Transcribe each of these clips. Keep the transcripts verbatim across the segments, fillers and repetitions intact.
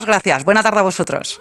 Gracias, buena tarde a vosotros.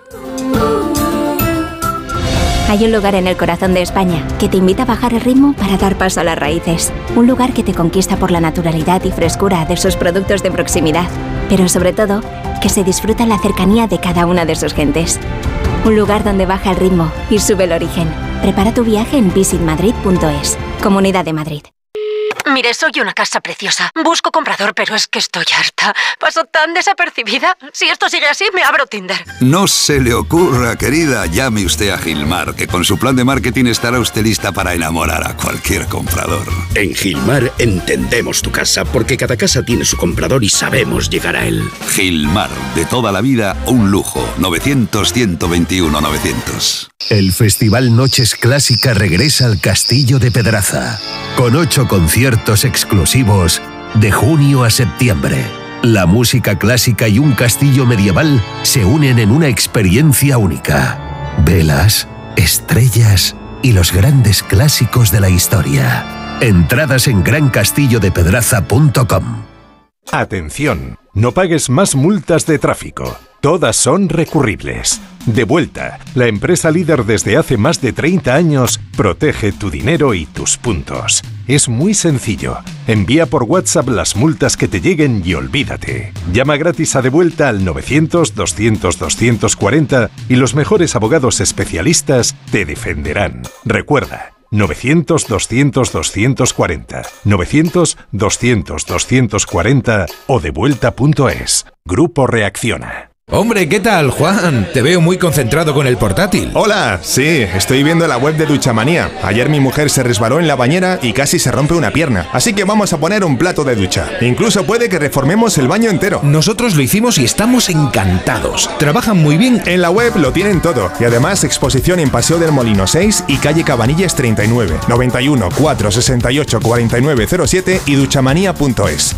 Hay un lugar en el corazón de España que te invita a bajar el ritmo para dar paso a las raíces. Un lugar que te conquista por la naturalidad y frescura de sus productos de proximidad, pero sobre todo, que se disfruta la cercanía de cada una de sus gentes. Un lugar donde baja el ritmo y sube el origen. Prepara tu viaje en visit madrid punto es. Comunidad de Madrid. Mire, soy una casa preciosa. Busco comprador, pero es que estoy harta. Paso tan desapercibida. Si esto sigue así, me abro Tinder. No se le ocurra, querida. Llame usted a Gilmar, que con su plan de marketing estará usted lista para enamorar a cualquier comprador. En Gilmar entendemos tu casa, porque cada casa tiene su comprador y sabemos llegar a él. Gilmar, de toda la vida, un lujo. novecientos, ciento veintiuno, novecientos. El Festival Noches Clásica regresa al Castillo de Pedraza, con ocho conciertos exclusivos de junio a septiembre. La música clásica y un castillo medieval se unen en una experiencia única. Velas, estrellas y los grandes clásicos de la historia. Entradas en gran castillo de pedraza punto com. Atención, no pagues más multas de tráfico. Todas son recurribles. Devuelta, la empresa líder desde hace más de treinta años, protege tu dinero y tus puntos. Es muy sencillo. Envía por WhatsApp las multas que te lleguen y olvídate. Llama gratis a Devuelta al novecientos, doscientos, doscientos cuarenta y los mejores abogados especialistas te defenderán. Recuerda, novecientos, doscientos, doscientos cuarenta, novecientos, doscientos, doscientos cuarenta o devuelta punto es. Grupo Reacciona. Hombre, ¿qué tal, Juan? Te veo muy concentrado con el portátil. Hola, sí, estoy viendo la web de Duchamanía. Ayer mi mujer se resbaló en la bañera y casi se rompe una pierna. Así que vamos a poner un plato de ducha. Incluso puede que reformemos el baño entero. Nosotros lo hicimos y estamos encantados. Trabajan muy bien. En la web lo tienen todo. Y además exposición en Paseo del Molino seis y calle Cabanillas treinta y nueve, noventa y uno, cuatrocientos sesenta y ocho, cuarenta y nueve cero siete y duchamanía punto es.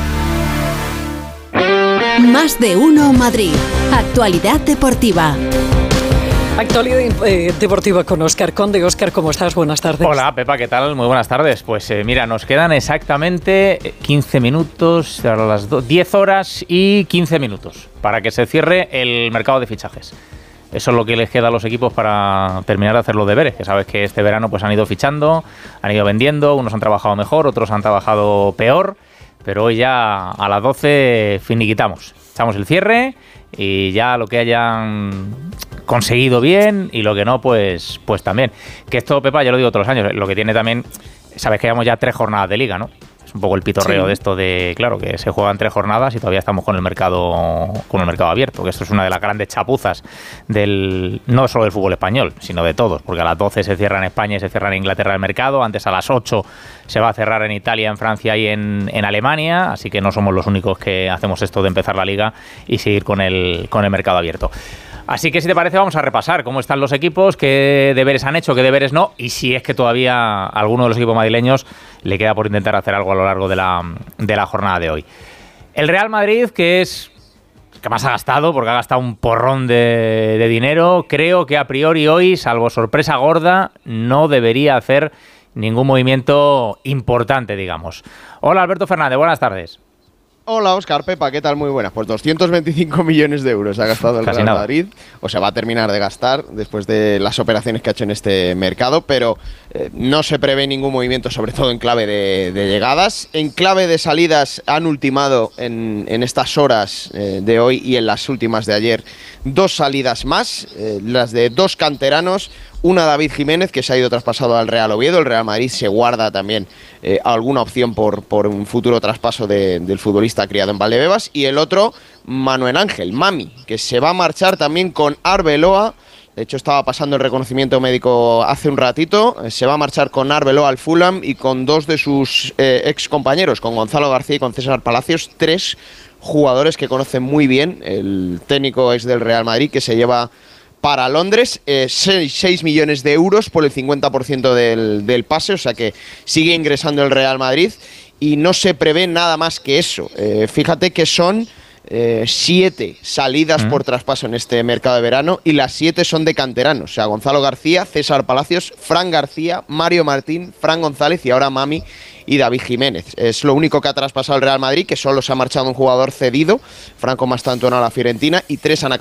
Más de uno Madrid. Actualidad deportiva. Actualidad eh, deportiva con Óscar Conde. Óscar, ¿cómo estás? Buenas tardes. Hola, Pepa, ¿qué tal? Muy buenas tardes. Pues eh, mira, nos quedan exactamente quince minutos, a las diez horas y quince minutos para que se cierre el mercado de fichajes. Eso es lo que les queda a los equipos para terminar de hacer los deberes, que sabes que este verano pues han ido fichando, han ido vendiendo, unos han trabajado mejor, otros han trabajado peor. Pero hoy ya a las doce finiquitamos, echamos el cierre y ya lo que hayan conseguido bien y lo que no, pues, pues también. Que esto, Pepa, ya lo digo todos los años, lo que tiene también, sabes que llevamos ya tres jornadas de liga, ¿no? Es un poco el pitorreo sí. de esto de, claro, que se juegan tres jornadas y todavía estamos con el mercado con el mercado abierto, que esto es una de las grandes chapuzas del no solo del fútbol español, sino de todos, porque a las doce se cierra en España y se cierra en Inglaterra el mercado, antes a las ocho se va a cerrar en Italia, en Francia y en, en Alemania, así que no somos los únicos que hacemos esto de empezar la liga y seguir con el, con el mercado abierto. Así que si te parece vamos a repasar cómo están los equipos, qué deberes han hecho, qué deberes no, y si es que todavía a alguno de los equipos madrileños le queda por intentar hacer algo a lo largo de la, de la jornada de hoy. El Real Madrid, que es que más ha gastado, porque ha gastado un porrón de, de dinero, creo que a priori hoy, salvo sorpresa gorda, no debería hacer ningún movimiento importante, digamos. Hola Alberto Fernández, buenas tardes. Hola Óscar, Pepa, ¿qué tal? Muy buenas. Pues doscientos veinticinco millones de euros ha gastado el Real Madrid, o sea, va a terminar de gastar después de las operaciones que ha hecho en este mercado, pero eh, no se prevé ningún movimiento, sobre todo en clave de, de llegadas. En clave de salidas han ultimado en, en estas horas eh, de hoy y en las últimas de ayer dos salidas más, eh, las de dos canteranos. Una, David Jiménez, que se ha ido traspasado al Real Oviedo. El Real Madrid se guarda también eh, alguna opción por, por un futuro traspaso de, del futbolista criado en Valdebebas. Y el otro, Manuel Ángel, Mami, que se va a marchar también con Arbeloa. De hecho, estaba pasando el reconocimiento médico hace un ratito. Se va a marchar con Arbeloa al Fulham y con dos de sus eh, ex compañeros, con Gonzalo García y con César Palacios. Tres jugadores que conocen muy bien el técnico ex del Real Madrid, que se lleva para Londres, eh, seis millones de euros por el cincuenta por ciento del, del pase, o sea que sigue ingresando el Real Madrid y no se prevé nada más que eso. Eh, fíjate que son eh, siete salidas mm. por traspaso en este mercado de verano y las siete son de canteranos, o sea, Gonzalo García, César Palacios, Fran García, Mario Martín, Fran González y ahora Mami y David Jiménez. Es lo único que ha traspasado el Real Madrid, que solo se ha marchado un jugador cedido, Franco Mastantuono a la Fiorentina, y tres han,